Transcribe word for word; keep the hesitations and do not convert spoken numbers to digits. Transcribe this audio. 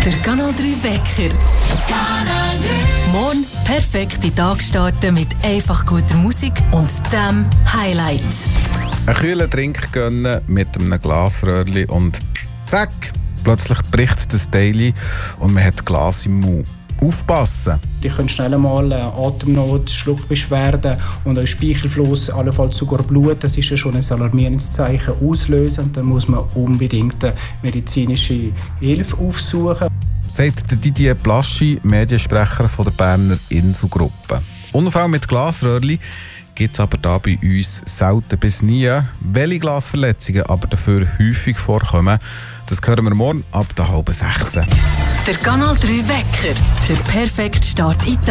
Der Kanal drei Wecker. Kanal drei. Morgen perfekte Tag starten mit einfach guter Musik und dem Highlight. Einen kühlen Trink gönnen mit einem Glasröhrchen und zack, plötzlich bricht das Daily und man hat Glas im Mund. Aufpassen! Die können schnell mal Atemnot, Schluckbeschwerden und auch Speichelfluss, allenfalls sogar Blut. Das ist ja schon ein alarmierendes Zeichen auslösen. Und dann muss man unbedingt medizinische Hilfe aufsuchen. Sagt Didier Blaschi, Mediensprecher von der Berner Inselgruppe. Unfall mit Glasröhrchen gibt es aber da bei uns selten bis nie. Welche Glasverletzungen aber dafür häufig vorkommen, das hören wir morgen ab der halben sechs. Der Kanal drei Wecker. Der perfekte Start in den Tag.